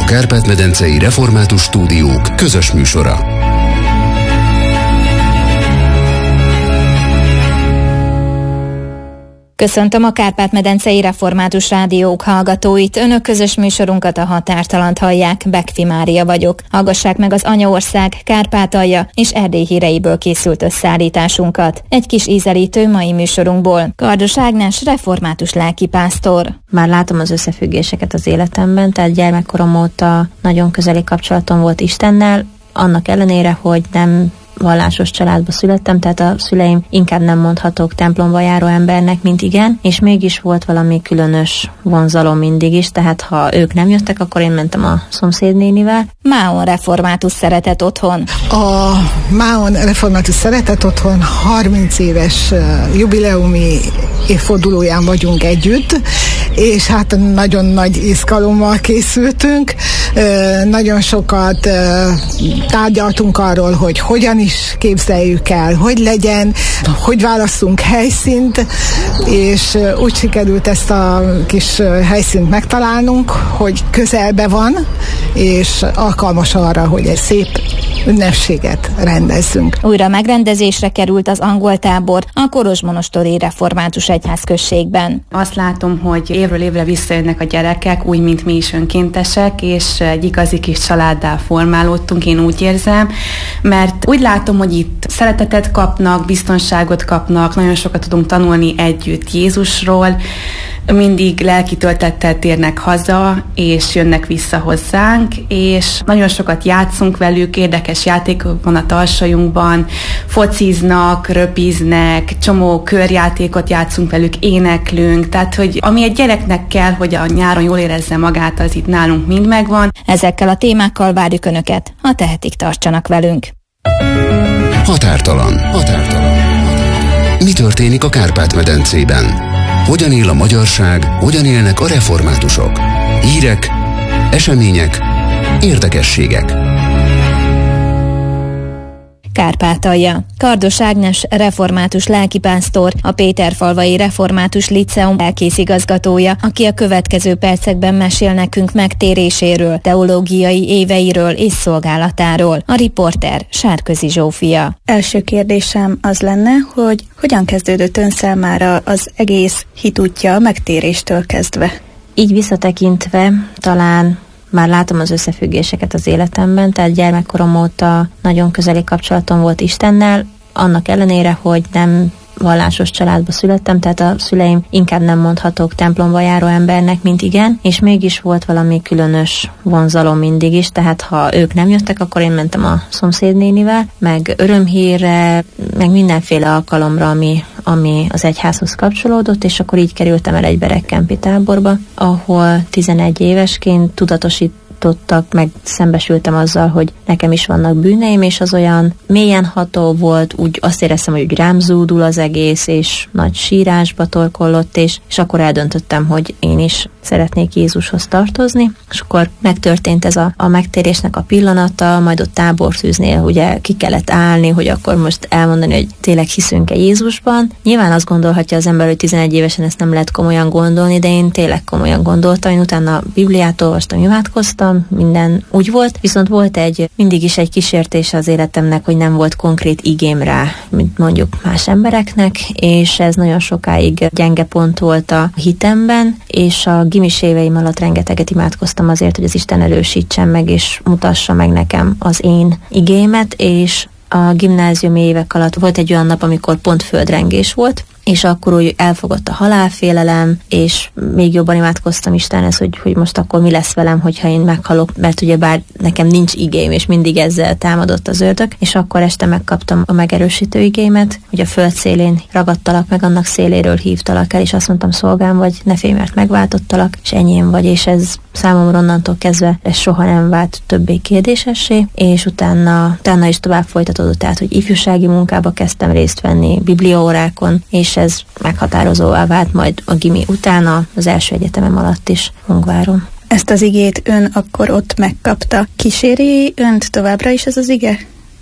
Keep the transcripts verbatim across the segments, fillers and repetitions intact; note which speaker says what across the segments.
Speaker 1: Kárpát-medencei Református Stúdiók közös műsora.
Speaker 2: Köszöntöm a Kárpát-medencei Református Rádiók hallgatóit. Önök közös műsorunkat, a Határtalant hallják. Bekfi Mária vagyok. Hallgassák meg az Anyaország, Kárpátalja és Erdély híreiből készült összeállításunkat. Egy kis ízelítő mai műsorunkból. Kardos Ágnes, református lelkipásztor.
Speaker 3: Már látom az összefüggéseket az életemben, tehát gyermekkorom óta nagyon közeli kapcsolatom volt Istennel, annak ellenére, hogy nem vallásos családba születtem, tehát a szüleim inkább nem mondhatók templomba járó embernek, mint igen, és mégis volt valami különös vonzalom mindig is, tehát ha ők nem jöttek, akkor én mentem a szomszédnénivel.
Speaker 2: Máon Református Szeretet Otthon.
Speaker 4: A Máon Református Szeretet Otthon harminc éves jubileumi évfordulóján vagyunk együtt, és hát nagyon nagy izgalommal készültünk. Nagyon sokat tárgyaltunk arról, hogy hogyan is képzeljük el, hogy legyen, hogy válasszunk helyszínt, és úgy sikerült ezt a kis helyszínt megtalálnunk, hogy közelbe van, és alkalmas arra, hogy egy szép ünnepséget rendezzünk.
Speaker 2: Újra megrendezésre került az angol tábor a Kolozsmonostori Református Egyházközségben.
Speaker 5: Azt látom, hogy évről évre visszajönnek a gyerekek, úgy, mint mi is önkéntesek, és egy igazi kis családdá formálódtunk, én úgy érzem, mert úgy látom, hogy itt szeretetet kapnak, biztonságot kapnak, nagyon sokat tudunk tanulni együtt Jézusról, mindig lelki töltettel térnek haza, és jönnek vissza hozzánk, és nagyon sokat játszunk velük, érdekes játékok van a tarsajunkban, fociznak, röpiznek, csomó körjátékot játszunk velük, éneklünk, tehát hogy ami egy gyereknek kell, hogy a nyáron jól érezze magát, az itt nálunk mind megvan.
Speaker 2: Ezekkel a témákkal várjuk Önöket, ha tehetik, tartsanak velünk.
Speaker 1: Határtalan. Határtalan. Mi történik a Kárpát-medencében? Hogyan él a magyarság, hogyan élnek a reformátusok? Hírek, események, érdekességek.
Speaker 2: Kárpátalja. Kardos Ágnes református lelkipásztor, a Péterfalvai Református Liceum lelkészigazgatója, aki a következő percekben mesél nekünk megtéréséről, teológiai éveiről és szolgálatáról. A riporter Sárközi Zsófia.
Speaker 6: Első kérdésem az lenne, hogy hogyan kezdődött ön számára az egész hitútja megtéréstől kezdve?
Speaker 3: Így visszatekintve talán már látom az összefüggéseket az életemben, tehát gyermekkorom óta nagyon közeli kapcsolatom volt Istennel, annak ellenére, hogy nem vallásos családba születtem, tehát a szüleim inkább nem mondhatók templomba járó embernek, mint igen, és mégis volt valami különös vonzalom mindig is, tehát ha ők nem jöttek, akkor én mentem a szomszédnénivel, meg örömhírre, meg mindenféle alkalomra, ami, ami az egyházhoz kapcsolódott, és akkor így kerültem el egy berekkempi táborba, ahol tizenegy évesként tudatosít meg szembesültem azzal, hogy nekem is vannak bűneim, és az olyan mélyen ható volt, úgy azt éreztem, hogy úgy rám zúdul az egész, és nagy sírásba torkollott, és, és akkor eldöntöttem, hogy én is szeretnék Jézushoz tartozni, és akkor megtörtént ez a, a megtérésnek a pillanata, majd ott táborszűznél ugye ki kellett állni, hogy akkor most elmondani, hogy tényleg hiszünk-e Jézusban. Nyilván azt gondolhatja az ember, hogy tizenegy évesen ezt nem lehet komolyan gondolni, de én tényleg komolyan gondoltam, én utána Bibliát olvastam, imádkoztam, minden úgy volt, viszont volt egy, mindig is egy kísértése az életemnek, hogy nem volt konkrét igém rá, mint mondjuk más embereknek, és ez nagyon sokáig gyenge pont volt a hitemben, és a gimis éveim alatt rengeteget imádkoztam azért, hogy az Isten erősítsen meg, és mutassa meg nekem az én igémet, és a gimnáziumi évek alatt volt egy olyan nap, amikor pont földrengés volt, és akkor úgy elfogott a halálfélelem, és még jobban imádkoztam Istenhez, hogy, hogy most akkor mi lesz velem, hogyha én meghalok, mert ugye bár nekem nincs igém, és mindig ezzel támadott az ördög, és akkor este megkaptam a megerősítő igémet, hogy a föld szélén ragadtalak meg, annak széléről hívtalak el, és azt mondtam, szolgám vagy, ne félj, mert megváltottalak, és enyém vagy, és ez számomra onnantól kezdve ez soha nem vált többé kérdésessé, és utána, utána is tovább folytatódott, tehát, hogy ifjúsági munkába kezdtem részt venni, bibliaórákon, és ez meghatározóvá vált majd a gimi utána, az első egyetemem alatt is Ungváron.
Speaker 6: Ezt az igét ön akkor ott megkapta. Kíséri önt továbbra is ez az ige?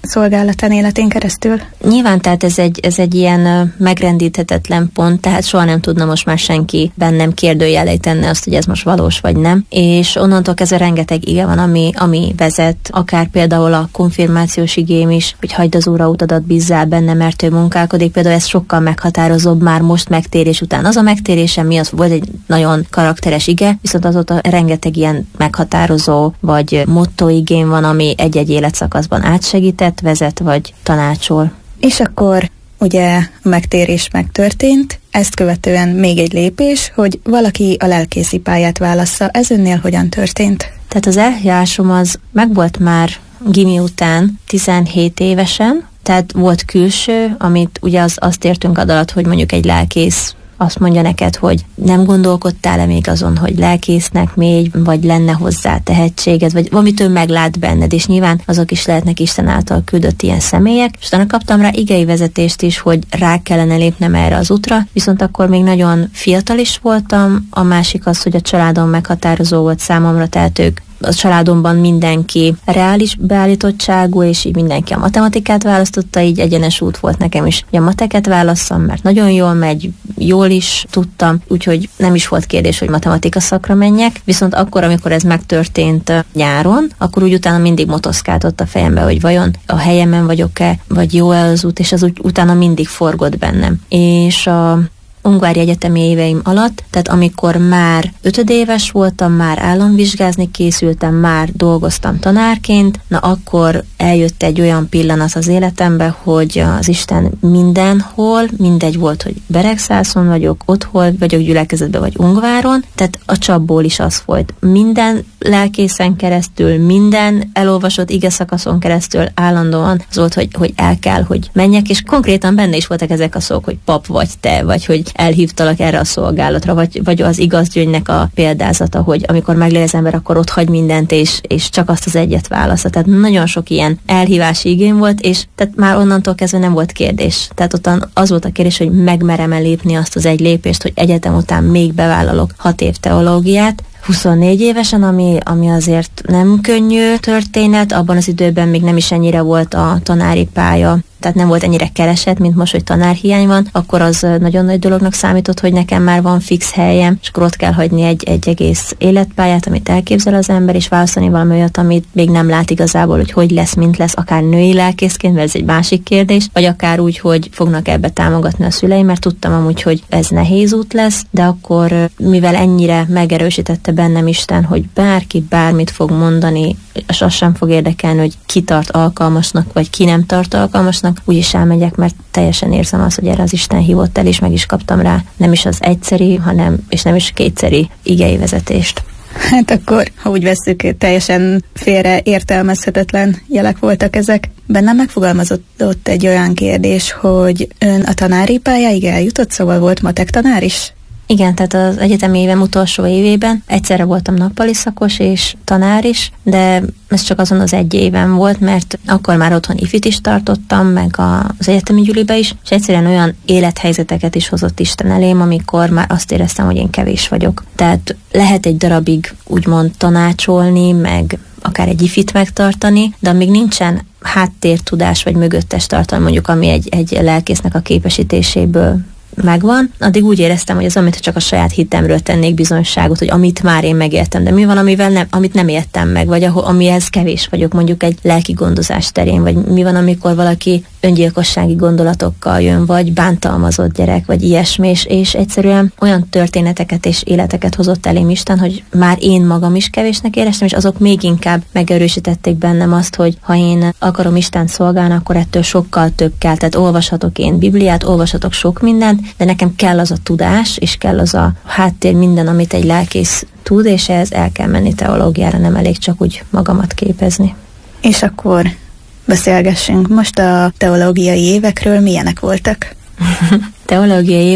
Speaker 6: szolgálatán életén keresztül?
Speaker 3: Nyilván, tehát ez egy, ez egy ilyen megrendíthetetlen pont, tehát soha nem tudna most már senki bennem kérdőjelei tenni azt, hogy ez most valós vagy nem. És onnantól kezdve rengeteg ige van, ami, ami vezet, akár például a konfirmációs igém is, hogy hagyd az Úrra utadat, bízzál benne, mert ő munkálkodik. Például ez sokkal meghatározóbb már most megtérés után. Az a megtérésem mi, az volt egy nagyon karakteres ige, viszont azóta rengeteg ilyen meghatározó vagy motto igém van, ami egy-egy életszakaszban átsegített, vezet vagy tanácsol.
Speaker 6: És akkor ugye a megtérés megtörtént, ezt követően még egy lépés, hogy valaki a lelkészi pályát válassza. Ez önnél hogyan történt?
Speaker 3: Tehát az elhívásom az megvolt már gimi után tizenhét évesen, tehát volt külső, amit ugye az, azt értünk ad alatt, hogy mondjuk egy lelkész azt mondja neked, hogy nem gondolkodtál-e még azon, hogy lelkésznek még, vagy lenne hozzá tehetséged, vagy valamit ő meglát benned, és nyilván azok is lehetnek Isten által küldött ilyen személyek, és utána kaptam rá igei vezetést is, hogy rá kellene lépnem erre az útra, viszont akkor még nagyon fiatal is voltam, a másik az, hogy a családom meghatározó volt számomra, tehát ők a családomban mindenki reális beállítottságú, és így mindenki a matematikát választotta, így egyenes út volt nekem is, hogy a mateket válasszam, mert nagyon jól megy, jól is tudtam, úgyhogy nem is volt kérdés, hogy matematika szakra menjek, viszont akkor, amikor ez megtörtént nyáron, akkor úgy utána mindig motoszkált a fejembe, hogy vajon a helyemen vagyok-e, vagy jó-e az út, és az úgy utána mindig forgott bennem. És a ungvári egyetemi éveim alatt, tehát amikor már ötödéves voltam, már államvizsgázni készültem, már dolgoztam tanárként, na akkor eljött egy olyan pillanat az életembe, hogy az Isten mindenhol, mindegy volt, hogy Beregszászon vagyok, otthon vagyok, gyülekezetben vagy Ungváron, tehát a csapból is az folyt. Minden lelkészen keresztül, minden elolvasott ige szakaszon keresztül állandóan az volt, hogy, hogy el kell, hogy menjek, és konkrétan benne is voltak ezek a szók, hogy pap vagy te, vagy hogy elhívtalak erre a szolgálatra, vagy, vagy az igaz gyöngynek a példázata, hogy amikor meglél az ember, akkor ott hagy mindent, és, és csak azt az egyet válasza. Tehát nagyon sok ilyen elhívási igény volt, és tehát már onnantól kezdve nem volt kérdés. Tehát ottan az volt a kérdés, hogy megmerem-e lépni azt az egy lépést, hogy egyetem után még bevállalok hat év teológiát, huszonnégy évesen, ami, ami azért nem könnyű történet, abban az időben még nem is ennyire volt a tanári pálya, tehát nem volt ennyire keresett, mint most, hogy tanárhiány van, akkor az nagyon nagy dolognak számított, hogy nekem már van fix helyem, és akkor ott kell hagyni egy, egy egész életpályát, amit elképzel az ember, és választani valami olyat, amit még nem lát igazából, hogy hogy lesz, mint lesz, akár női lelkészként, mert ez egy másik kérdés, vagy akár úgy, hogy fognak ebbe támogatni a szüleim, mert tudtam amúgy, hogy ez nehéz út lesz, de akkor, mivel ennyire megerősítette bennem Isten, hogy bárki bármit fog mondani, és azt sem fog érdekelni, hogy ki tart alkalmasnak, vagy ki nem tart alkalmasnak, úgyis elmegyek, mert teljesen érzem azt, hogy erre az Isten hívott el, és meg is kaptam rá nem is az egyszeri, hanem, és nem is kétszeri igei vezetést.
Speaker 6: Hát akkor, ha úgy vesszük, teljesen félre értelmezhetetlen jelek voltak ezek. Bennem megfogalmazott egy olyan kérdés, hogy ön a tanári pályáig eljutott, szóval volt matek tanár is?
Speaker 3: Igen, tehát az egyetemi évem utolsó évében egyszerre voltam nappali szakos és tanár is, de ez csak azon az egy éven volt, mert akkor már otthon ifit is tartottam, meg az egyetemi gyülibe is, és egyszerűen olyan élethelyzeteket is hozott Isten elém, amikor már azt éreztem, hogy én kevés vagyok. Tehát lehet egy darabig úgymond tanácsolni, meg akár egy ifit megtartani, de amíg nincsen háttértudás vagy mögöttes tartalom, mondjuk ami egy, egy lelkésznek a képesítéséből megvan, addig úgy éreztem, hogy az, amit csak a saját hitemről tennék bizonyságot, hogy amit már én megértem, de mi van, amivel nem, amit nem értem meg, vagy ahol, amihez kevés vagyok, mondjuk egy lelki gondozás terén, vagy mi van, amikor valaki öngyilkossági gondolatokkal jön, vagy bántalmazott gyerek, vagy ilyesmi, és, és egyszerűen olyan történeteket és életeket hozott elém Isten, hogy már én magam is kevésnek éreztem, és azok még inkább megerősítették bennem azt, hogy ha én akarom Istent szolgálni, akkor ettől sokkal több kell. Tehát olvashatok én Bibliát, olvashatok sok mindent, de nekem kell az a tudás, és kell az a háttér, minden, amit egy lelkész tud, és ehhez el kell menni teológiára, nem elég csak úgy magamat képezni.
Speaker 6: És akkor beszélgessünk most a teológiai évekről, milyenek voltak?
Speaker 3: Teológiai évek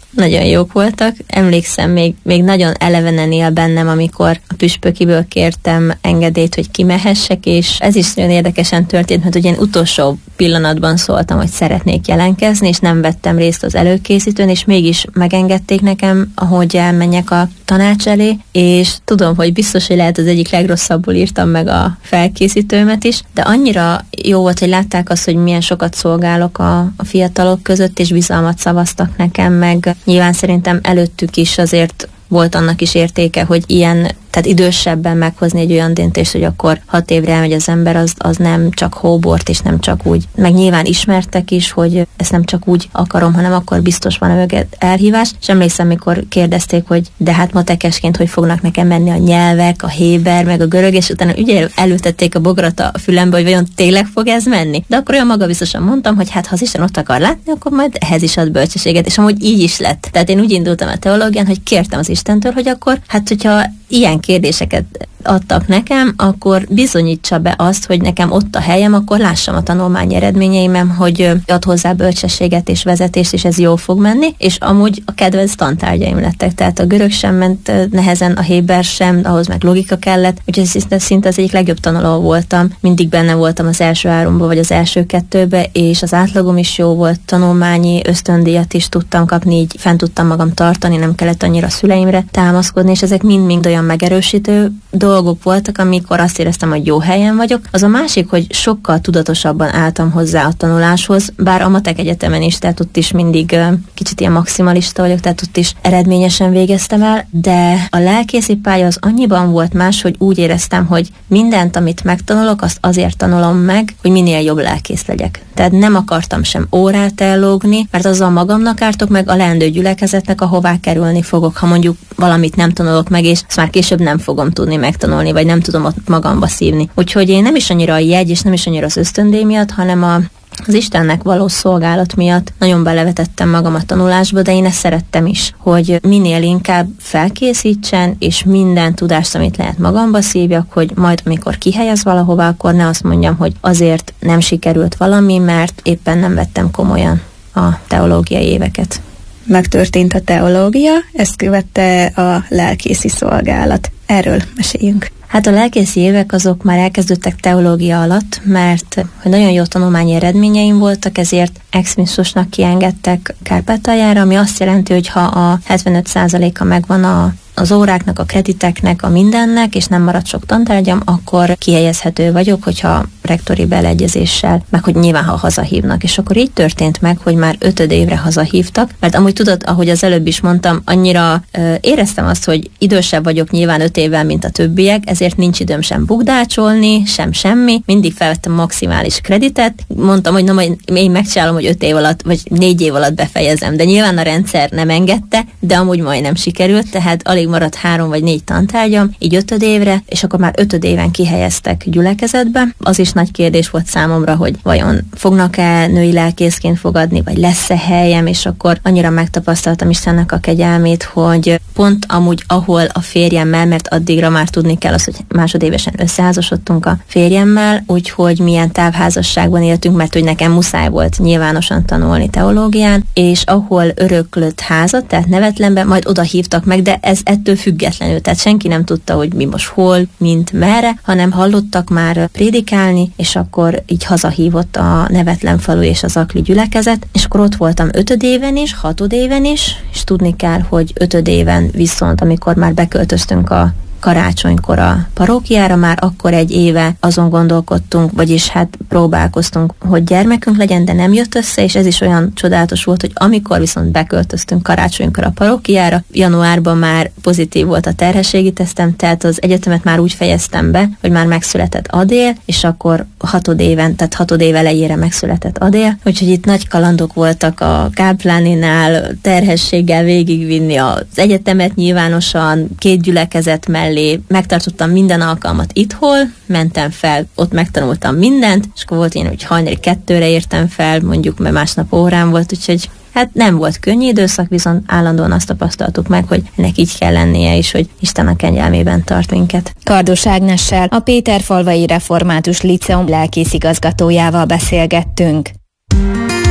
Speaker 3: Nagyon jók voltak. Emlékszem, még, még nagyon elevenen él bennem, amikor a püspökiből kértem engedélyt, hogy kimehessek, és ez is nagyon érdekesen történt, mert ugye én utolsó pillanatban szóltam, hogy szeretnék jelentkezni, és nem vettem részt az előkészítőn, és mégis megengedték nekem, ahogy elmenjek a tanács elé, és tudom, hogy biztos, hogy lehet az egyik legrosszabbul írtam meg a felkészítőmet is, de annyira jó volt, hogy látták azt, hogy milyen sokat szolgálok a, a fiatalok között, és bizalmat szavaztak nekem, meg nyilván szerintem előttük is azért volt annak is értéke, hogy ilyen, tehát idősebben meghozni egy olyan döntést, hogy akkor hat évre elmegy az ember, az, az nem csak hóbort, és nem csak úgy, meg nyilván ismertek is, hogy ezt nem csak úgy akarom, hanem akkor biztos van a mögött elhívás, és emlékszem, mikor kérdezték, hogy de hát matekesként hogy fognak nekem menni a nyelvek, a héber, meg a görög, és utána ugye előtették a bogarat a fülembe, hogy vajon tényleg fog ez menni. De akkor olyan magabiztosan mondtam, hogy hát ha az Isten ott akar látni, akkor majd ehhez is ad bölcsességet, és amúgy így is lett. Tehát én úgy indultam a teológián, hogy kértem az Istentől, hogy akkor, hát hogyha ilyen kérdéseket adtak nekem, akkor bizonyítsa be azt, hogy nekem ott a helyem, akkor lássam a tanulmány eredményeimem, hogy ad hozzá bölcsességet és vezetést, és ez jól fog menni, és amúgy a kedvenc tantárgyaim lettek, tehát a görög sem ment nehezen, a héber sem, ahhoz meg logika kellett, úgyhogy szinte, szinte az egyik legjobb tanuló voltam, mindig benne voltam az első háromba, vagy az első kettőbe, és az átlagom is jó volt, tanulmányi ösztöndíjat is tudtam kapni, így fent tudtam magam tartani, nem kellett annyira a szüleimre támaszkodni, és ezek mind-mind olyan megerősítő dolgok voltak, amikor azt éreztem, hogy jó helyen vagyok. Az a másik, hogy sokkal tudatosabban álltam hozzá a tanuláshoz, bár a matek egyetemen is, tehát ott is mindig uh, kicsit ilyen maximalista vagyok, tehát ott is eredményesen végeztem el, de a lelkészi pálya az annyiban volt más, hogy úgy éreztem, hogy mindent, amit megtanulok, azt azért tanulom meg, hogy minél jobb lelkész legyek. Tehát nem akartam sem órát ellógni, mert azzal magamnak ártok, meg a leendő gyülekezetnek, ahová kerülni fogok, ha mondjuk valamit nem tanulok meg, és ezt már később nem fogom tudni megtanulni, vagy nem tudom ott magamba szívni. Úgyhogy én nem is annyira a jegy, és nem is annyira az ösztöndíj miatt, hanem a az Istennek való szolgálat miatt nagyon belevetettem magam a tanulásba, de én ezt szerettem is, hogy minél inkább felkészítsen, és minden tudást, amit lehet magamba szívjak, hogy majd amikor kihelyez valahova, akkor ne azt mondjam, hogy azért nem sikerült valami, mert éppen nem vettem komolyan a teológiai éveket.
Speaker 6: Megtörtént a teológia, ezt követte a lelkészi szolgálat. Erről meséljünk.
Speaker 3: Hát a lelkészi évek azok már elkezdődtek teológia alatt, mert hogy nagyon jó tanulmányi eredményeim voltak, ezért ex-misszusnak kiengedtek Kárpátaljára, ami azt jelenti, hogy ha a hetvenöt százaléka megvan a az óráknak, a krediteknek, a mindennek, és nem marad sok tantárgyam, akkor kihelyezhető vagyok, hogyha rektori beleegyezéssel, meg hogy nyilván, ha hazahívnak. És akkor így történt meg, hogy már ötöd évre hazahívtak, mert amúgy tudod, ahogy az előbb is mondtam, annyira ö, éreztem azt, hogy idősebb vagyok nyilván öt évvel, mint a többiek, ezért nincs időm sem bugdácsolni, sem semmi, mindig felvettem maximális kreditet, mondtam, hogy na majd én megcsinálom, hogy öt év alatt, vagy négy év alatt befejezem, de nyilván a rendszer nem engedte, de amúgy majdnem sikerült, tehát alig maradt három vagy négy tantárgyam, így ötöd évre, és akkor már ötöd éven kihelyeztek gyülekezetbe. Az is nagy kérdés volt számomra, hogy vajon fognak-e női lelkészként fogadni, vagy lesz-e helyem, és akkor annyira megtapasztaltam Istennek a kegyelmét, hogy pont amúgy, ahol a férjemmel, mert addigra már tudni kell az, hogy másodévesen összeházasodtunk a férjemmel, úgyhogy milyen távházasságban éltünk, mert hogy nekem muszáj volt nyilvánosan tanulni teológián, és ahol öröklött házat, tehát nevetlenben, majd oda hívtak meg, de ez ettől függetlenül, tehát senki nem tudta, hogy mi most hol, mint merre, hanem hallottak már prédikálni, és akkor így hazahívott a Nevetlen falu és az Akli gyülekezet, és akkor ott voltam ötöd éven is, hatod éven is, és tudni kell, hogy ötöd éven viszont, amikor már beköltöztünk a karácsonykor a parókiára, már akkor egy éve azon gondolkodtunk, vagyis hát próbálkoztunk, hogy gyermekünk legyen, de nem jött össze, és ez is olyan csodálatos volt, hogy amikor viszont beköltöztünk karácsonykor a parókiára, januárban már pozitív volt a terhességi tesztem, tehát az egyetemet már úgy fejeztem be, hogy már megszületett Adél, és akkor hatod éven, tehát hatod év elejére megszületett Adél, úgyhogy itt nagy kalandok voltak a Kápláninál, terhességgel végigvinni az egyetemet nyilvánosan, két gyülekezet mellé, megtartottam minden alkalmat itthol, mentem fel, ott megtanultam mindent, és akkor volt én, hogy hajnali kettőre értem fel, mondjuk, mert másnap órán volt, úgyhogy hát nem volt könnyű időszak, viszont állandóan azt tapasztaltuk meg, hogy ennek így kell lennie, és hogy Isten a kegyelmében tart minket.
Speaker 2: Kardos Ágnessel, a Péterfalvai Református Líceum lelkészigazgatójával beszélgettünk.